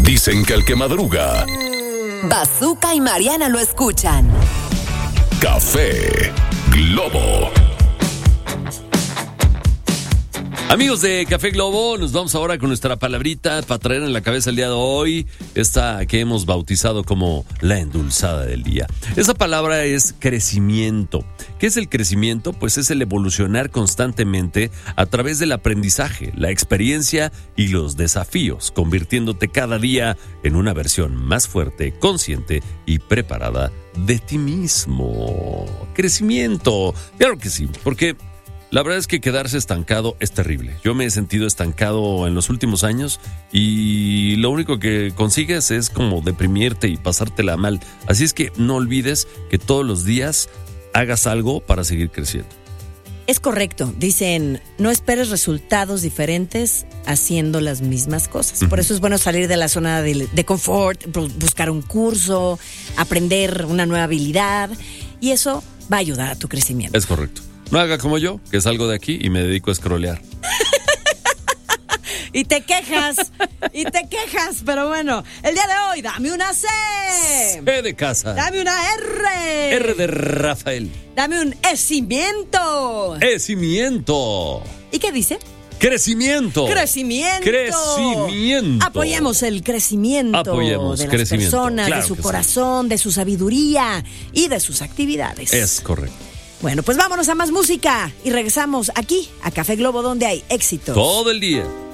Dicen que el que madruga, Bazooka y Mariana lo escuchan. Café Globo. Amigos de Café Globo, nos vamos ahora con nuestra palabrita para traer en la cabeza el día de hoy, esta que hemos bautizado como la endulzada del día. Esa palabra es crecimiento. ¿Qué es el crecimiento? Pues es el evolucionar constantemente a través del aprendizaje, la experiencia y los desafíos, convirtiéndote cada día en una versión más fuerte, consciente y preparada de ti mismo. Crecimiento, claro que sí, porque la verdad es que quedarse estancado es terrible. Yo me he sentido estancado en los últimos años y lo único que consigues es como deprimirte y pasártela mal. Así es que no olvides que todos los días hagas algo para seguir creciendo. Es correcto. Dicen, no esperes resultados diferentes haciendo las mismas cosas. Por eso es bueno salir de la zona de confort, buscar un curso, aprender una nueva habilidad y eso va a ayudar a tu crecimiento. Es correcto. No haga como yo, que salgo de aquí y me dedico a scrollear. Y te quejas, pero bueno, el día de hoy, dame una C. C de casa. Dame una R. R de Rafael. Dame un esimiento. Esimiento. ¿Y qué dice? Crecimiento. Apoyemos el crecimiento de las personas, claro, de su corazón, sí, de su sabiduría y de sus actividades. Es correcto. Bueno, pues vámonos a más música y regresamos aquí a Café Globo, donde hay éxitos todo el día.